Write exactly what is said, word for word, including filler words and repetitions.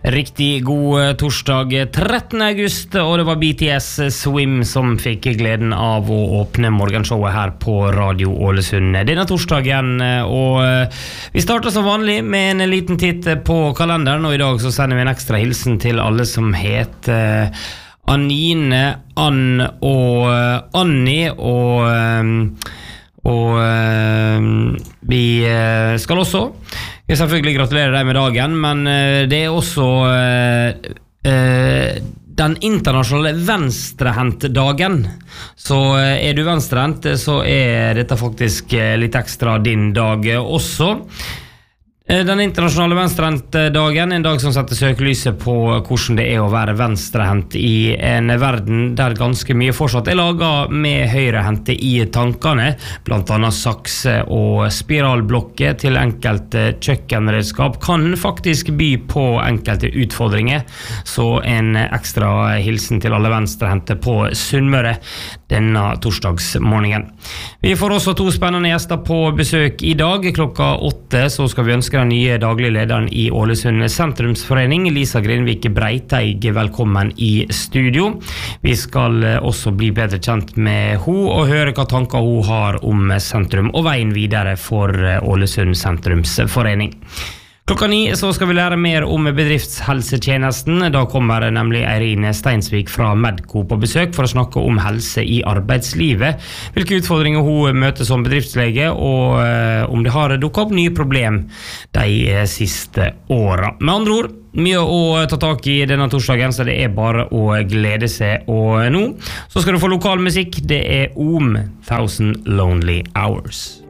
Riktig god torsdag trettende august, og det var B T S Swim som fikk gleden av å åpne morgenshowet her på Radio Ålesund denne torsdagen. Og vi starter som vanlig med en liten titt på kalenderen, og i dag så sender vi en ekstra hilsen til alle som heter Anine, Ann og Annie, og og vi skal også jeg selvfølgelig gratulerer deg med dagen, men det er også den internasjonale venstrehendtdagen. Så er du venstrehendt, så er dette faktisk litt ekstra din dag også. Den internasjonale venstrehendtdagen, en dag som setter søkelyset på hvordan det er å være venstrehendt i en verden der ganske mye fortsatt er laget med høyrehendte i tankene, blant annet sakse og spiralblokke til enkelte kjøkkenredskap kan faktisk by på enkelte utfordringer, så en ekstra hilsen til alle venstrehendte på Sunnmøre denne torsdagsmorgenen. Vi får også to spennende gjester på besøk i dag. Klokka åtte så skal vi ønske den nye daglige lederen i Ålesund sentrumsforening, Lisa Grindvik Breiteig, velkommen i studio. Vi skal også bli bedre kjent med hun og høre hva tanker hun har om sentrum og veien videre for Ålesund sentrumsforening. Klokka ni så skal vi lære mer om bedriftshelsetjenesten. Da kommer nemlig Eirin Steinsvik fra Medco på besøk for å snakke om helse i arbeidslivet, hvilke utfordringer hun møter som bedriftslege, og om det har dukket opp nye problem de siste årene. Med andre ord, mye å ta tak i denne torsdagen, så det er bare å glede seg. Og nå så skal du få lokal musikk. Det er Om Thousand Lonely Hours.